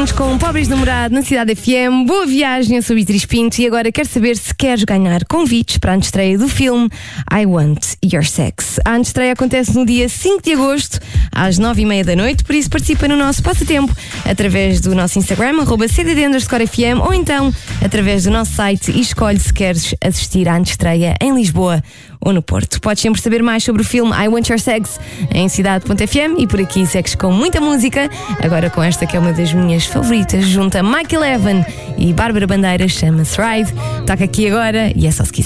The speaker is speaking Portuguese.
Pinto com Pobres Namorado na Cidade FM. Boa viagem, eu sou Beatriz Pinto e agora quero saber se queres ganhar convites para a antestreia do filme I Want Your Sex. A antestreia acontece no dia 5 de agosto, às 9h30 da noite, por isso participa no nosso passatempo através do nosso Instagram, @cdd_fm, ou então através do nosso site e escolhe se queres assistir à antestreia em Lisboa ou no Porto. Podes sempre saber mais sobre o filme I Want Your Sex em cidade.fm e por aqui segues com muita música, agora com esta que é uma das minhas favoritas, junto a Michael Evan e Bárbara Bandeira, chama-se Ride. Toca aqui agora e é só se quiser.